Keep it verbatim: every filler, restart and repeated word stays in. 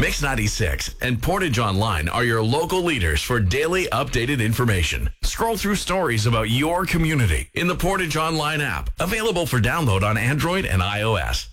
Mix ninety-six and Portage Online are your local leaders for daily updated information. Scroll through stories about your community in the Portage Online app, available for download on Android and iOS.